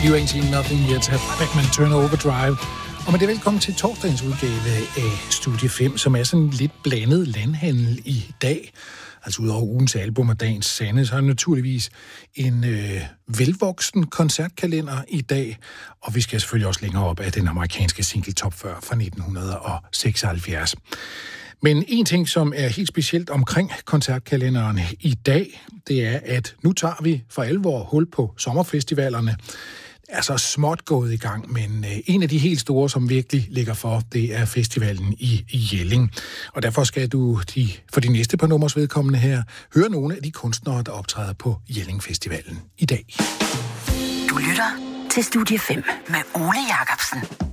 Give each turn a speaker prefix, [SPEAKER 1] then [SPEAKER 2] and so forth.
[SPEAKER 1] You Ain't Seen Nothing Yet af Beckman Turner Overdrive. Og med det velkommen til torsdagens udgave af Studie 5, som er sådan en lidt blandet landhandel i dag. Altså udover ugens album og dagens sande, så er naturligvis en velvoksen koncertkalender i dag. Og vi skal selvfølgelig også længere op af den amerikanske single Top 40 fra 1976. Men en ting, som er helt specielt omkring koncertkalenderen i dag, det er, at nu tager vi for alvor hul på sommerfestivalerne. Er så småt gået i gang, men en af de helt store, som virkelig ligger for, det er festivalen i Jelling. Og derfor skal du for de næste par nummers vedkommende her høre nogle af de kunstnere, der optræder på Jelling Festivalen i dag.
[SPEAKER 2] Du lytter til Studie 5 med Ole Jacobsen.